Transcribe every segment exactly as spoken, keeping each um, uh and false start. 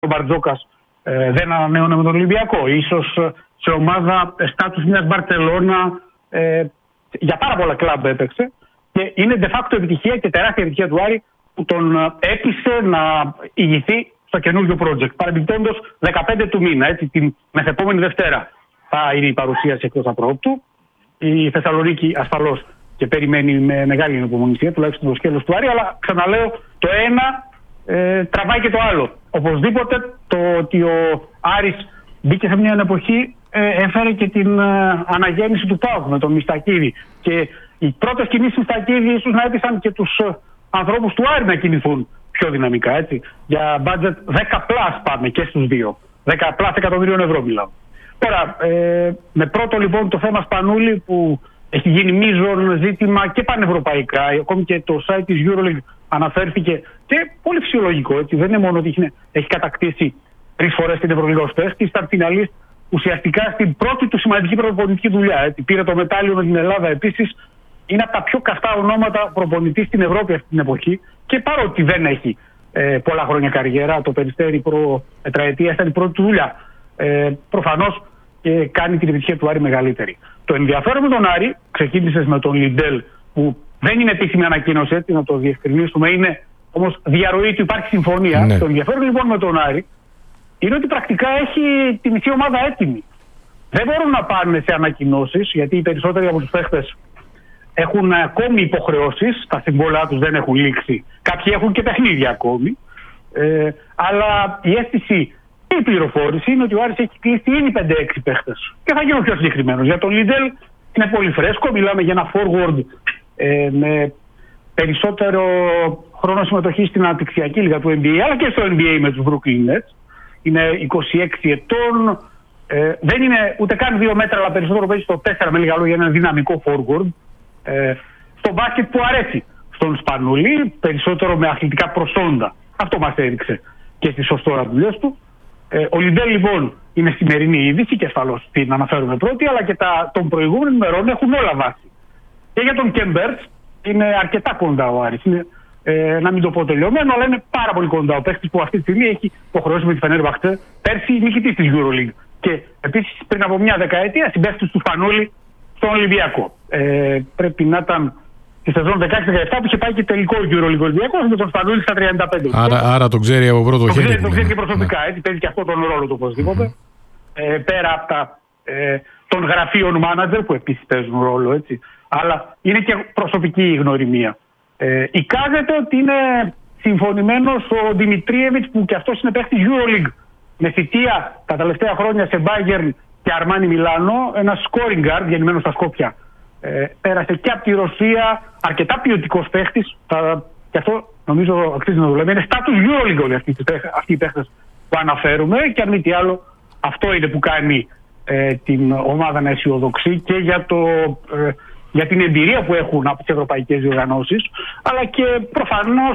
ο Μπαρτζόκας ε, δεν ανανέωνε με τον Ολυμπιακό. Ίσως σε ομάδα στάτους μιας Μπαρτσελώνα ε, για πάρα πολλά κλαμπ έπαιξε. Και είναι de facto επιτυχία και τεράστια επιτυχία του Άρη που τον έπεισε να ηγηθεί στο καινούργιο project. Παρεμπιπτόντως δεκαπέντε του μήνα, έτσι, την μεθεπόμενη Δευτέρα θα είναι η παρουσίαση εκτός απρόπτου. Η Θεσσαλονίκη ασφαλώς και περιμένει με μεγάλη υπομονησία, τουλάχιστον το σκέλος του Άρη, αλλά ξαναλέω, το ένα ε, τραβάει και το άλλο. Οπωσδήποτε το ότι ο Άρης μπήκε σε μια εποχή ε, έφερε και την ε, αναγέννηση του ΠΑΟΚ με τον Μιστακίδη. Και οι πρώτες κινήσεις Μιστακίδη ίσως να έπεισαν και τους ε, ανθρώπους του Άρη να κινηθούν πιο δυναμικά, έτσι. Για budget δέκα πλας πάμε και στους δύο. δέκα πλας εκατομμυρίων ευρώ μιλάω. Τώρα, ε, με πρώτο λοιπόν το θέμα Σπανούλη που έχει γίνει μείζον ζήτημα και πανευρωπαϊκά, ακόμη και το site της EuroLeague αναφέρθηκε και πολύ φυσιολογικό, έτσι. Δεν είναι μόνο ότι έχει, έχει κατακτήσει τρεις φορές την Ευρωλίγα ως παίκτης, ήταν φιναλίστ ουσιαστικά στην πρώτη του σημαντική προπονητική δουλειά. Έτσι. Πήρε το μετάλλιο με την Ελλάδα επίσης. Είναι από τα πιο καυτά ονόματα προπονητή στην Ευρώπη αυτή την εποχή και παρότι δεν έχει ε, πολλά χρόνια καριέρα, το Περιστέρι προ τετραετία ήταν η πρώτη του δουλειά. Ε, προφανώς και κάνει την επιτυχία του Άρη μεγαλύτερη. Το ενδιαφέρον με τον Άρη, ξεκίνησες με τον Λιντέλ, που δεν είναι επίσημη ανακοίνωση, έτσι να το διευκρινίσουμε, είναι όμως διαρροή του, υπάρχει συμφωνία. Ναι. Το ενδιαφέρον λοιπόν με τον Άρη είναι ότι πρακτικά έχει τη μισή ομάδα έτοιμη. Δεν μπορούν να πάνε σε ανακοινώσεις, γιατί οι περισσότεροι από τους παίχτες έχουν ακόμη υποχρεώσεις, τα συμβόλαια τους δεν έχουν λήξει. Κάποιοι έχουν και παιχνίδια ακόμη. Ε, αλλά η αίσθηση και η πληροφόρηση είναι ότι ο Άρης έχει κλείσει ήδη πέντε έξι παίχτες. Και θα γίνω πιο συγκεκριμένος. Για τον Λίντελ είναι πολύ φρέσκο. Μιλάμε για ένα forward ε, με περισσότερο χρόνο συμμετοχή στην αναπτυξιακή λίγα του N B A, αλλά και στο N B A με τους Brooklyn Nets. Είναι είκοσι έξι ετών. Ε, δεν είναι ούτε καν δύο μέτρα, αλλά περισσότερο παίζει στο τέσσερα με λίγα λόγια. Είναι ένα δυναμικό forward. Ε, στο μπάσκετ που αρέσει στον Σπανούλη, περισσότερο με αθλητικά προσόντα. Αυτό μας έδειξε και στις ως τώρα δουλειές του. Ε, ο Λιντέλ λοιπόν είναι σημερινή είδηση και ασφαλώς την αναφέρουμε πρώτη, αλλά και τα, των προηγούμενων ημερών έχουν όλα βάση. Και για τον Κέμπερτς είναι αρκετά κοντά ο Άρης. Είναι, ε, να μην το πω τελειωμένο, αλλά είναι πάρα πολύ κοντά ο παίκτης που αυτή τη στιγμή έχει υποχρεώσει με τη Φενέρμπαχτσε, πέρσι νικητής της EuroLeague. Και επίσης πριν από μια δεκαετία συμπαίκτης του Σπανούλη στον Ολυμπιακό. Ε, πρέπει να ήταν τη σεζόν δεκαέξι δεκαεπτά που είχε πάει και τελικό EuroLeague Ολυμπιακός με τον Σπανούλη στα τριάντα πέντε. Άρα, άρα τον ξέρει από πρώτο το χέρι. Ξέρει, τον ξέρει και προσωπικά, ναι. Έτσι, παίζει και αυτό τον ρόλο του οπωσδήποτε. Mm-hmm. Ε, πέρα από τα, ε, των γραφείων μάνατζερ που επίσης παίζουν ρόλο, έτσι. Αλλά είναι και προσωπική γνωριμία. Ε, εικάζεται ότι είναι συμφωνημένος ο Δημητρίεβιτς που και αυτός είναι παίκτης EuroLeague. Με θητεία τα τελευταία χρόνια σε Bayern και Αρμάνι Μιλάνο, ένα scoring guard γεννημένο στα Σκόπια. Ε, πέρασε και από τη Ρωσία, αρκετά ποιοτικός παίχτης. Και αυτό νομίζω αξίζει να το λέμε. Είναι status EuroLeague όλοι αυτοί, αυτοί οι παίχτες που αναφέρουμε. Και αν μη τι άλλο, αυτό είναι που κάνει ε, την ομάδα να αισιοδοξεί και για, το, ε, για την εμπειρία που έχουν από τις ευρωπαϊκές διοργανώσεις, αλλά και προφανώς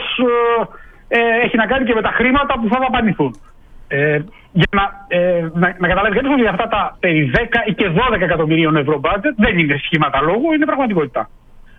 ε, ε, έχει να κάνει και με τα χρήματα που θα δαπανηθούν. Ε, για να, ε, να, να καταλάβει κανείς ότι αυτά τα περί δέκα ή και δώδεκα εκατομμυρίων ευρώ budget δεν είναι σχήματα λόγου, είναι πραγματικότητα.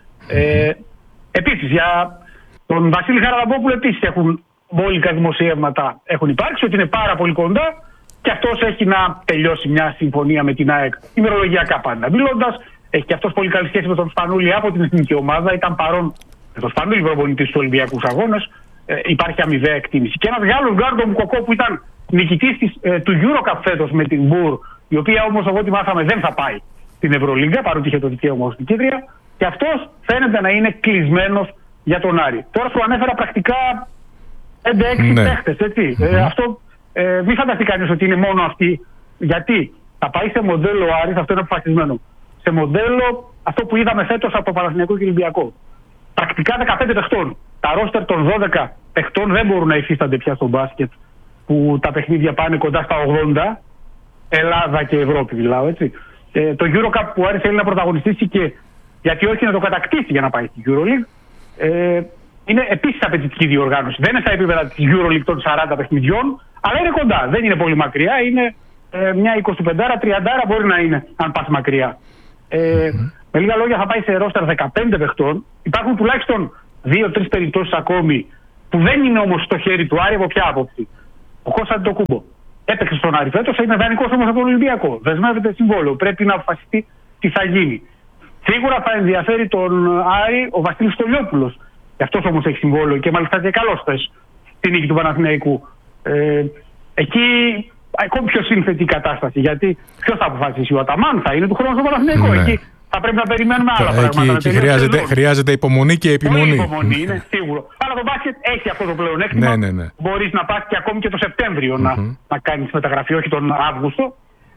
Ε, επίσης, για τον Βασίλη Χαραλαμπόπουλο επίσης έχουν μπόλικα δημοσιεύματα έχουν υπάρξει, ότι είναι πάρα πολύ κοντά και αυτός έχει να τελειώσει μια συμφωνία με την ΑΕΚ, ημερολογιακά πάντα μιλώντας. Έχει και αυτός πολύ καλή σχέση με τον Σπανούλη από την εθνική ομάδα, ήταν παρόν με τον Σπανούλη προπονητής του Ολυμπιακούς Αγώνες. Ε, υπάρχει αμοιβαία εκτίμηση. Και ένας Γάλλος Γκάρντο Μουκοκό που ήταν νικητής της, ε, του EuroCup φέτος με την Μπουρ, η οποία όμως από ό,τι μάθαμε δεν θα πάει στην Ευρωλίγκα, παρότι είχε το δικαίωμα ως νικήτρια, και αυτός φαίνεται να είναι κλεισμένος για τον Άρη. Τώρα σου ανέφερα πρακτικά πέντε έξι ναι. παίχτες, έτσι. Mm-hmm. Ε, αυτό ε, μην φανταστεί κανείς ότι είναι μόνο αυτοί, γιατί θα πάει σε μοντέλο Άρης, αυτό είναι αποφασισμένο, σε μοντέλο αυτό που είδαμε φέτος από το Παναθηναϊκό και Ολυμπιακό. Πρακτικά δεκαπέντε παιχτών. Τα ρόστερ των δώδεκα παιχτών δεν μπορούν να υφίστανται πια στο μπάσκετ, που τα παιχνίδια πάνε κοντά στα ογδόντα, Ελλάδα και Ευρώπη μιλάω, έτσι. Ε, το EuroCup που Άρης θέλει να πρωταγωνιστήσει και γιατί όχι να το κατακτήσει για να πάει στην EuroLeague, ε, είναι επίσης απαιτητική διοργάνωση. Δεν είναι στα επίπεδα της EuroLeague των σαράντα παιχνιδιών, αλλά είναι κοντά. Δεν είναι πολύ μακριά, είναι ε, μια εικοσιπέντε τριάντα μπορεί να είναι, αν πας μακριά. Ε, mm-hmm. Με λίγα λόγια θα πάει σε ρόστερ δεκαπέντε παιχτών. Υπάρχουν τουλάχιστον δύο τρεις περιπτώσεις ακόμη που δεν είναι όμως στο χέρι του Άρη από ποια άποψη. Ο Κώστας Αντετοκούμπο έπαιξε στον Άρη φέτος, είναι δανεικός όμως από τον Ολυμπιακό. Δεσμεύεται συμβόλαιο. Πρέπει να αποφασιστεί τι θα γίνει. Σίγουρα θα ενδιαφέρει τον Άρη ο Βασίλης Στολιόπουλος. Και αυτός όμως έχει συμβόλαιο και μάλιστα και καλώς θες στη νίκη του Παναθηναϊκού. Ε, εκεί ακόμη πιο σύνθετη η κατάσταση. Γιατί ποιος θα αποφασίσει, ο Αταμάν θα είναι του χρόνου στο Παναθηναϊκό. Ναι. Εκεί θα πρέπει να περιμένουμε άλλα εκεί, πράγματα. Εκεί χρειάζεται, χρειάζεται υπομονή και επιμονή. Πολύ υπομονή, είναι σίγουρο. Αλλά το μπάσκετ έχει αυτό το πλεονέκτημα. Ναι, ναι, ναι. Μπορείς να πας και ακόμη και το Σεπτέμβριο mm-hmm. να, να κάνεις μεταγραφή, όχι τον Αύγουστο.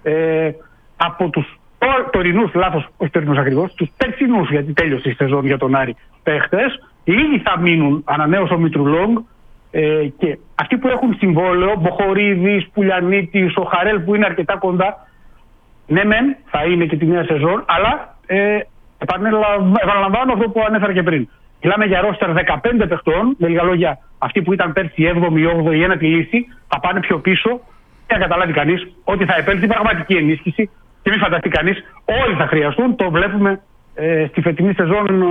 Ε, από τους τωρινούς, λάθος, όχι τωρινούς ακριβώς, τους περσινούς, γιατί τέλειωσε η σεζόν για τον Άρη παίχτες, λίγοι θα μείνουν, ανανέωσε ο Μητρουλόγκ, ε, και αυτοί που έχουν συμβόλαιο, Μποχορίδης, Πουλιανίτης, ο Χαρέλ που είναι αρκετά κοντά, ναι μεν, θα είναι και τη νέα σεζόν, αλλά ε, επαναλαμβάνω αυτό που ανέφερα και πριν. Μιλάμε για ρόστερ δεκαπέντε παιχτών, με λίγα λόγια, αυτοί που ήταν πέρσι έβδομη, όγδοη ή ένατη λύση, θα πάνε πιο πίσω και να καταλάβει κανείς ότι θα επέλθει πραγματική ενίσχυση. Και μην φανταστεί κανείς, όλοι θα χρειαστούν. Το βλέπουμε ε, στη φετινή σεζόν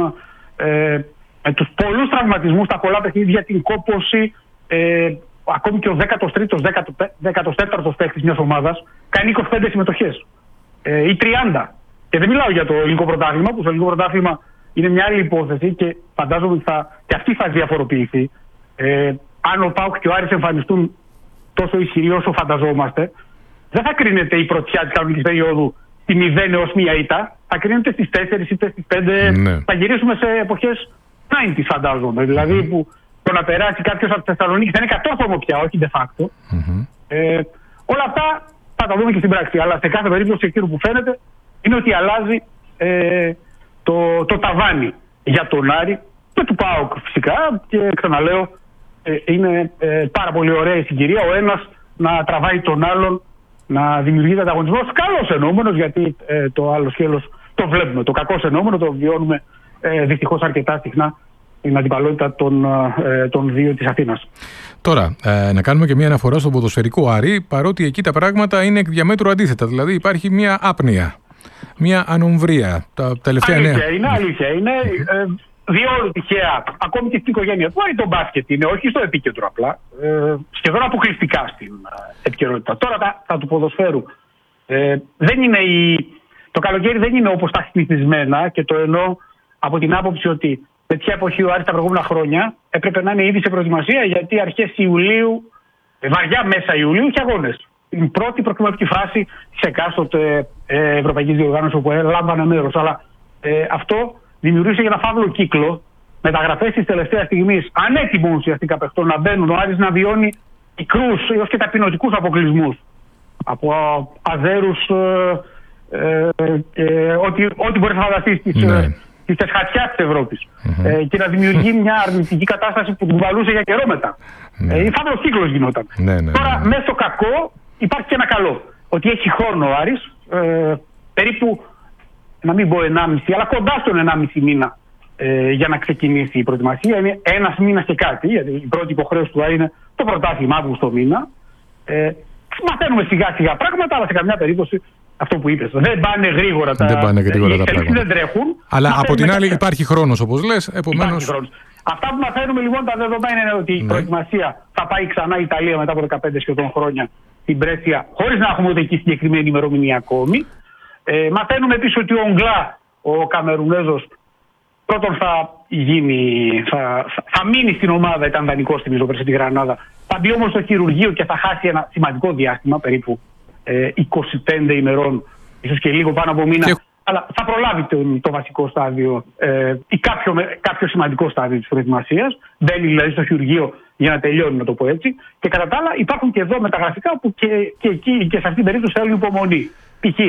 ε, με τους πολλούς τραυματισμούς, τα πολλά παιχνίδια, την κόπωση. Ε, ακόμη και ο δέκατος τρίτος, δέκατος τέταρτος παίκτης μιας ομάδας κάνει είκοσι πέντε συμμετοχές ε, ή τριάντα. Και δεν μιλάω για το ελληνικό πρωτάθλημα, που στο ελληνικό πρωτάθλημα είναι μια άλλη υπόθεση και φαντάζομαι ότι θα, και αυτή θα διαφοροποιηθεί. Ε, αν ο ΠΑΟΚ και ο Άρης εμφανιστούν τόσο ισχυροί όσο φανταζόμαστε, δεν θα κρίνεται η πρωτιά της κανονικής περίοδου στη μηδέν έως μία ήττα. Θα κρίνεται στις τέσσερις είτε στις πέντε. Ναι. Θα γυρίσουμε σε εποχές ενενήντα φαντάζομαι. Δηλαδή mm-hmm. που το να περάσει κάποιος από τη Θεσσαλονίκη θα είναι κατόρθωμο πια, όχι de facto. Mm-hmm. Ε, όλα αυτά θα τα δούμε και στην πράξη. Αλλά σε κάθε περίπτωση εκείνο που φαίνεται είναι ότι αλλάζει ε, το, το ταβάνι για τον Άρη και του ΠΑΟΚ φυσικά. Και ξαναλέω, ε, είναι ε, πάρα πολύ ωραία η συγκυρία. Ο ένας να τραβάει τον άλλον, να δημιουργείται ανταγωνισμός, καλός εννοούμενος, γιατί ε, το άλλο σκέλος το βλέπουμε. Το κακός εννοούμενο το βιώνουμε ε, δυστυχώς αρκετά συχνά την αντιπαλότητα των, ε, των δύο της Αθήνας. Τώρα, ε, να κάνουμε και μια αναφορά στο ποδοσφαιρικό Άρη, παρότι εκεί τα πράγματα είναι εκ διαμέτρου αντίθετα. Δηλαδή υπάρχει μια άπνοια, μια ανομβρία. Τα τελευταία αλήθεια νέα... είναι, αλήθεια είναι. Ε, διόλου τυχαία, ακόμη και στην οικογένεια του Άρη, το μπάσκετ είναι, όχι στο επίκεντρο απλά, ε, σχεδόν αποκλειστικά στην ε, επικαιρότητα. Τώρα τα, τα του ποδοσφαίρου. Ε, δεν είναι η, το καλοκαίρι δεν είναι όπως τα συνηθισμένα, και το εννοώ από την άποψη ότι με ποια εποχή ο Άρης τα προηγούμενα χρόνια έπρεπε να είναι ήδη σε προετοιμασία, γιατί αρχές Ιουλίου, βαριά μέσα Ιουλίου, είχε αγώνες. Την πρώτη προκριματική φάση της εκάστοτε ε, ευρωπαϊκής διοργάνωσης όπου λάμβανε μέρος. Αλλά ε, αυτό δημιουργήσε ένα φαύλο κύκλο, μεταγραφές της τελευταίας στιγμής, ανέτοιμων ουσιαστικά παιχτών να μπαίνουν, ο Άρης να βιώνει μικρούς έως και ταπεινωτικούς αποκλεισμούς από Αζέρους, ε, ε, ε, ό,τι, ό,τι μπορείς να φανταστείς στις, ναι. ε, στις τεσχατιάς της Ευρώπης. Mm-hmm. Ε, και να δημιουργεί μια αρνητική κατάσταση που κουβαλούσε για καιρό μετά. Ναι. Ε, φαύλος κύκλος γινόταν. Ναι, ναι, ναι. Τώρα, μέσα στο κακό υπάρχει και ένα καλό. Ότι έχει χρόνο ο Άρης, ε, περίπου, να μην πω ενάμιση, αλλά κοντά στον ενάμιση μήνα ε, για να ξεκινήσει η προετοιμασία. Είναι ένας μήνας και κάτι, γιατί η πρώτη υποχρέωση του Άρη είναι το πρωτάθλημα Αύγουστο μήνα. Ε, μαθαίνουμε σιγά σιγά πράγματα, αλλά σε καμιά περίπτωση αυτό που είπες. Δεν πάνε γρήγορα τα, δεν πάνε γρήγορα τα πράγματα. Δεν τρέχουν. Αλλά από την άλλη υπάρχει χρόνος, όπως λες. Επομένως... Αυτά που μαθαίνουμε λοιπόν τα δεδομένα είναι ότι ναι. η προετοιμασία θα πάει ξανά η Ιταλία μετά από δεκαπέντε σχεδόν χρόνια στην Πρέσια, χωρίς να έχουμε ούτε εκεί συγκεκριμένη ημερομηνία ακόμη. Ε, μαθαίνουμε επίσης ότι ο Ογκλά, ο Καμερουνέζος, πρώτον θα γίνει, θα, θα μείνει στην ομάδα, ήταν δανεικός στη Μιζόπερ στη Γρανάδα. Θα μπει όμως στο χειρουργείο και θα χάσει ένα σημαντικό διάστημα, περίπου ε, είκοσι πέντε ημερών, ίσως και λίγο πάνω από μήνα. Και... αλλά θα προλάβει το, το βασικό στάδιο ε, ή κάποιο, κάποιο σημαντικό στάδιο της προετοιμασίας. Μπαίνει δηλαδή στο χειρουργείο για να τελειώνει, να το πω έτσι. Και κατά τα άλλα υπάρχουν και εδώ μεταγραφικά που και, και εκεί και σε αυτήν την περίπτωση θέλουν υπομονή. Π.χ.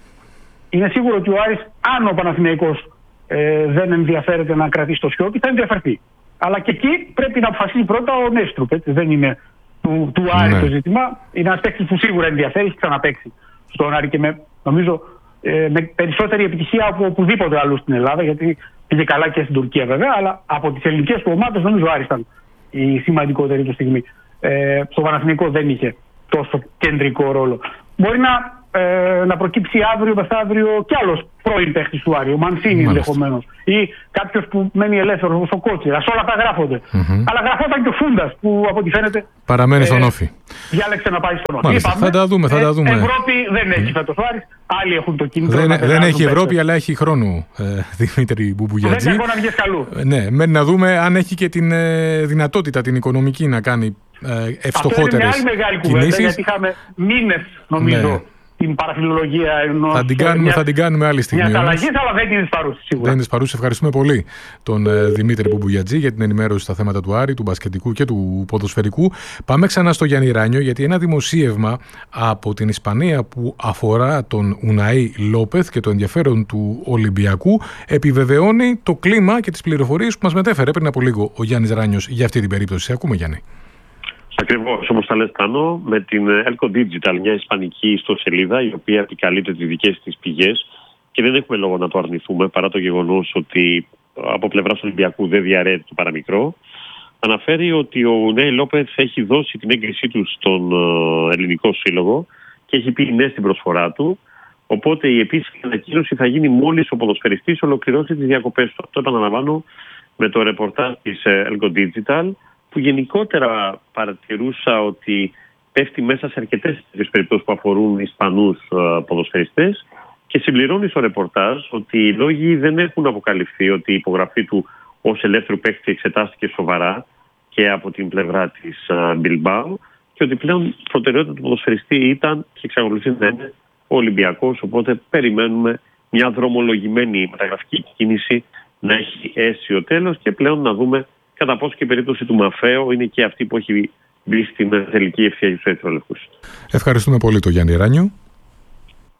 είναι σίγουρο ότι ο Άρης, αν ο Παναθηναϊκός ε, δεν ενδιαφέρεται να κρατήσει το Σιώπη, θα ενδιαφερθεί. Αλλά και εκεί πρέπει να αποφασίσει πρώτα ο Νέστρουπ. Έτσι. Δεν είναι του, του Άρη ναι. το ζήτημα. Είναι ένας παίκτης που σίγουρα ενδιαφέρει, έχει ξαναπαίξει στον Άρη και με, νομίζω ε, με περισσότερη επιτυχία από οπουδήποτε αλλού στην Ελλάδα, γιατί πήγε καλά και στην Τουρκία βέβαια, αλλά από τις ελληνικές του ομάδες νομίζω ο Άρης ήταν η σημαντικότερη του στιγμή. Ε, στο Παναθηναϊκό δεν είχε τόσο κεντρικό ρόλο. Μπορεί να ε, να προκύψει αύριο μεθαύριο κι άλλος πρώην παίχτης του Άρη, ο Μανσίνη ενδεχομένως, ή κάποιος που μένει ελεύθερος όπως ο Κότσιρας. Όλα αυτά γράφονται. Mm-hmm. Αλλά γραφόταν και ο Φούντας που από ό,τι φαίνεται παραμένει στον Όφη. Διάλεξε να πάει στον Όφη. Μάλιστα, θα τα δούμε, θα τα δούμε. Ευρώπη δεν έχει φέτος ο Άρης. Άλλοι έχουν το κίνητρο. Δεν, να δεν έχει Ευρώπη, παίξε. Αλλά έχει χρόνο, ε, Δημήτρη Μπουμπουγιατζή. Δεν έχει να καλού. Ναι, μένει να δούμε αν έχει και την ε, δυνατότητα την οικονομική να κάνει ε, ευστοχότερες κινήσεις. Αυτό είναι μια άλλη μεγάλη κουβέντα, γιατί είχαμε μήνες, νομίζω, ναι. την παραφιλολογία ενός... Θα την κάνουμε, μια, θα την κάνουμε άλλη στιγμή. Μια αλλαγή, αλλά δεν είναι παρούση σίγουρα. Δεν είναι παρούση. Ευχαριστούμε πολύ τον ε, Δημήτρη Μπουμπουγιατζή για την ενημέρωση στα θέματα του Άρη, του μπασκετικού και του ποδοσφαιρικού. Πάμε ξανά στο Γιάννη Ράνιο, γιατί ένα δημοσίευμα από την Ισπανία που αφορά τον Ουναή Λόπεθ και το ενδιαφέρον του Ολυμπιακού επιβεβαιώνει το κλίμα και τις πληροφορίες που μας μετέφερε πριν από λίγο ο Γιάννης Ράνιος για αυτή την περίπτωση. Σε ακούμε, Γιάννη. Ακριβώς, όπως τα λες, Τάνο, με την Elko Digital, μια ισπανική ιστοσελίδα η οποία επικαλείται τις δικές της πηγές και δεν έχουμε λόγο να το αρνηθούμε παρά το γεγονός ότι από πλευράς Ολυμπιακού δεν διαρρέεται το παραμικρό. Αναφέρει ότι ο Ουναή Λόπεθ έχει δώσει την έγκρισή του στον ελληνικό σύλλογο και έχει πει ναι στην προσφορά του. Οπότε η επίσημη ανακοίνωση θα γίνει μόλις ο ποδοσφαιριστής ολοκληρώσει τις διακοπές του. Αυτό επαναλαμβάνω με το ρεπορτάζ της Elko Digital, που γενικότερα παρατηρούσα ότι πέφτει μέσα σε αρκετές περιπτώσεις που αφορούν Ισπανούς uh, ποδοσφαιριστές και συμπληρώνει στο ρεπορτάζ ότι οι λόγοι δεν έχουν αποκαλυφθεί, ότι η υπογραφή του ως ελεύθερου παίκτη εξετάστηκε σοβαρά και από την πλευρά της uh, Bilbao και ότι πλέον προτεραιότητα του ποδοσφαιριστή ήταν και εξακολουθεί να είναι ο Ολυμπιακός, οπότε περιμένουμε μια δρομολογημένη μεταγραφική κίνηση να έχει αίσιο τέλος και πλέον να δούμε κατά πόσο και η περίπτωση του Μαφέο είναι και αυτή που έχει μπει στην τελική ευθεία του Ερυθρολευκούς. Ευχαριστούμε πολύ τον Γιάννη Ράνιο.